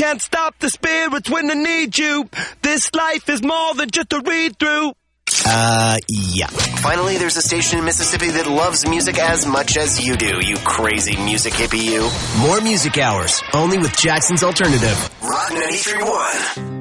can't stop the spirits when they need you. This life is more than just a read-through. Yeah. Finally, there's a station in Mississippi that loves music as much as you do, you crazy music hippie you. More Music Hours, only with Jackson's Alternative. Rock 93.1.